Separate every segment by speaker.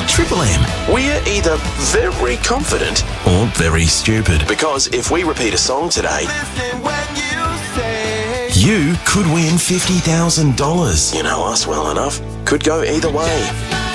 Speaker 1: Triple M.
Speaker 2: We're either very confident
Speaker 1: Or very stupid.
Speaker 2: because if we repeat a song today,
Speaker 1: You could win $50,000.
Speaker 2: you know us well enough, could go either way.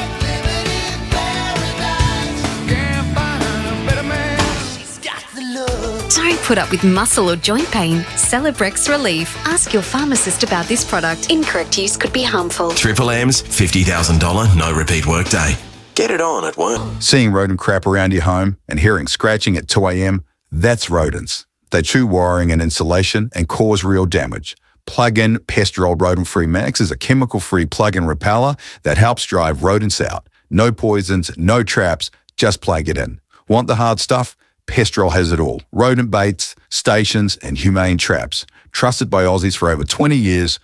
Speaker 3: Don't put up with muscle or joint pain. Celebrex Relief. Ask your pharmacist about this product. Incorrect use could be harmful.
Speaker 1: Triple M's $50,000 no repeat workday.
Speaker 2: Get it on at work.
Speaker 4: Seeing rodent crap around your home and hearing scratching at 2 a.m, that's rodents. They chew wiring and insulation and cause real damage. Plug-in Pestrol Rodent-Free Max is a chemical-free plug-in repeller that helps drive rodents out. No poisons, no traps, just plug it in. Want the hard stuff? Pestrol has it all. Rodent baits, stations and humane traps. Trusted by Aussies for over 20 years.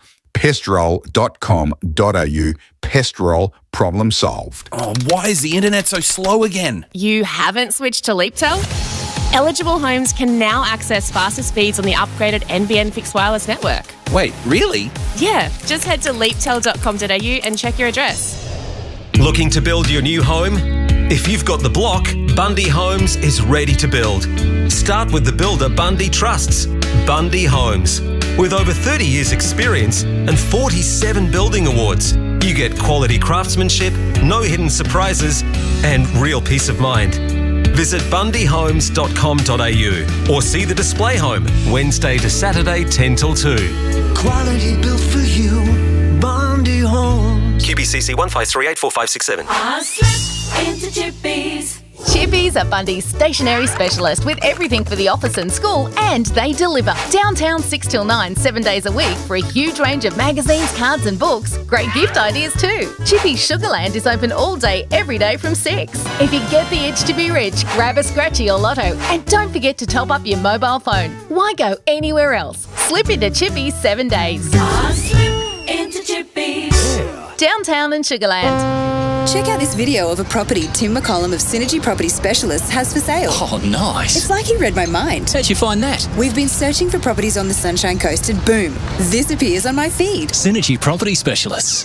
Speaker 4: Pestrol.com.au. Pestrol, problem solved.
Speaker 5: Oh, why is the internet so slow again?
Speaker 6: You haven't switched to LeapTel? Eligible homes can now access faster speeds on the upgraded NBN fixed wireless network.
Speaker 5: Wait, really?
Speaker 6: Yeah, just head to leaptel.com.au and check your address.
Speaker 7: Looking to build your new home? If you've got the block, Bundy Homes is ready to build. Start with the builder Bundy trusts, Bundy Homes. With over 30 years experience and 47 building awards, you get quality craftsmanship, no hidden surprises, and real peace of mind. Visit bundyhomes.com.au or see the display home Wednesday to Saturday 10 till 2.
Speaker 8: Quality built for you, Bundy Homes.
Speaker 7: QBCC 1538457.
Speaker 9: I slip into Chippies.
Speaker 10: Chippies are Bundy's stationery specialist with everything for the office and school, and they deliver. Downtown 6 till 9, 7 days a week for a huge range of magazines, cards and books. Great gift ideas too. Chippies Sugarland is open all day, every day from 6. If you get the itch to be rich, grab a Scratchy or Lotto, and don't forget to top up your mobile phone. Why go anywhere else? Slip into Chippies 7 days.
Speaker 9: I slip into Chippies.
Speaker 10: Downtown and Sugarland.
Speaker 11: Check out this video of a property Tim McCollum of Synergy Property Specialists has for sale.
Speaker 5: Oh, nice.
Speaker 11: It's like he read my mind.
Speaker 5: How'd you find that?
Speaker 11: We've been searching for properties on the Sunshine Coast and boom, this appears on my feed.
Speaker 12: Synergy Property Specialists.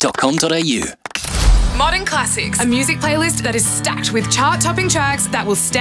Speaker 12: Soldsynergy.com.au.
Speaker 13: Modern Classics, a music playlist that is stacked with chart-topping tracks that will stand